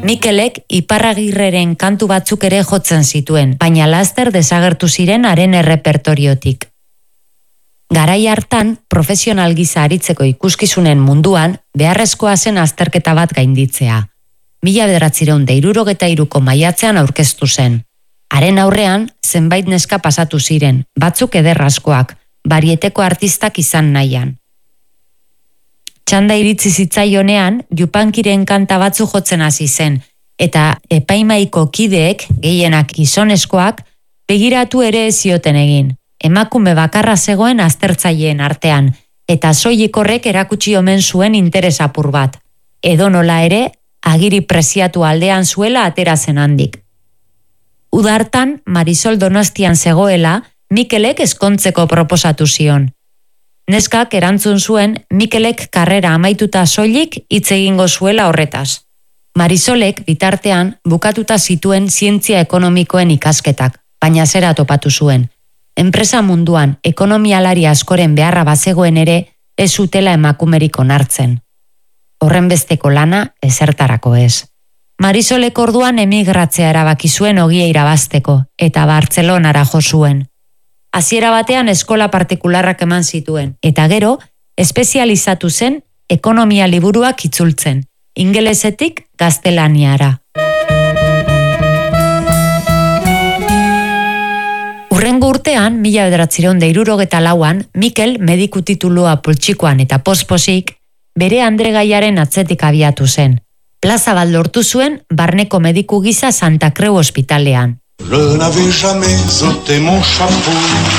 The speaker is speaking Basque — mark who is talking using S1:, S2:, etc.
S1: Mikelek Iparragirreren kantu batzuk ere jotzen zituen, baina laster desagertu ziren haren errepertoriotik. Garai hartan, profesional gisa aritzeko ikuskizunen munduan, beharrezkoa zen azterketa bat gainditzea. 1963ko maiatzean aurkeztu zen. Haren aurrean, zenbait neska pasatu ziren, batzuk ederrazkoak, barieteko artistak izan nahian. Txanda iritsi zitzaionean, Yupankiren kanta batzu jotzen hasi zen, eta epaimaiko kideek, gehienak gizonezkoak, begiratu ere ez zioten egin. Emakume bakarra zegoen aztertzaileen artean, eta soilik horrek erakutsi omen zuen interes apur bat. Edonola ere, agiri preziatu aldean zuela atera zen handik. Udartan, Marisol Donostian zegoela, Mikelek ezkontzeko proposatu zion. Neskak erantzun zuen Mikelek karrera amaituta soilik hitz egingo zuela horretaz. Marisolek bitartean bukatuta zituen zientzia ekonomikoen ikasketak, baina zera topatu zuen. Enpresa munduan ekonomialari askoren beharra bazegoen ere ez zutela emakumerik onartzen. Horrenbesteko lana ezertarako ez. Marisolek orduan emigratzea erabaki zuen ogia irabazteko eta Bartzelonara jo zuen. Hasiera batean eskola partikularrak eman zituen, eta gero, espezializatu zen ekonomia liburuak itzultzen, ingelesetik gaztelaniara. Hurrengo urtean, 1964an, Mikel mediku titulua poltsikoan eta posposik, bere andregaiaren atzetik abiatu zen. Plaza bat lortu zuen barneko mediku gisa Santa Creu ospitalean.
S2: Je n'avais jamais ôté mon chapeau.